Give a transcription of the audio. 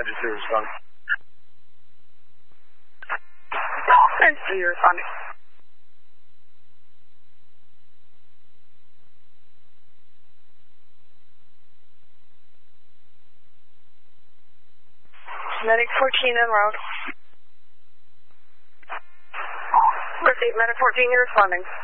Emergency responding. Emergency responding. Medic 14 en route. Proceed, Medic 14, you're responding.